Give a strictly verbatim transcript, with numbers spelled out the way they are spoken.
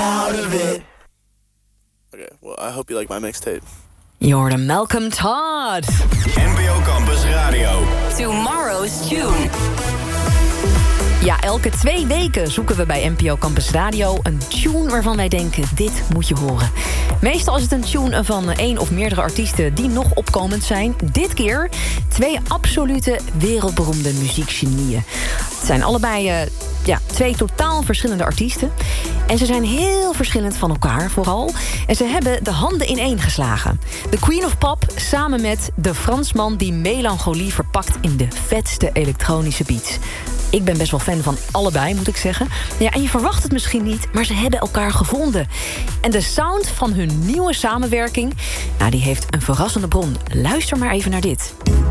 out of it. Okay, well, I hope you like my mixtape. Je hoorde Malcolm Todd. N P O Campus Radio. Tomorrow's Tune. Ja, elke twee weken zoeken we bij N P O Campus Radio een tune waarvan wij denken, dit moet je horen. Meestal is het een tune van één of meerdere artiesten die nog opkomend zijn. Dit keer twee absolute wereldberoemde muziekgenieën. Het zijn allebei uh, ja, twee totaal verschillende artiesten. En ze zijn heel verschillend van elkaar vooral. En ze hebben de handen ineen geslagen. De Queen of Pop samen met de Fransman die melancholie verpakt in de vetste elektronische beats. Ik ben best wel fan van allebei, moet ik zeggen. Ja, en je verwacht het misschien niet, maar ze hebben elkaar gevonden. En de sound van hun nieuwe samenwerking, nou, die heeft een verrassende bron. Luister maar even naar dit.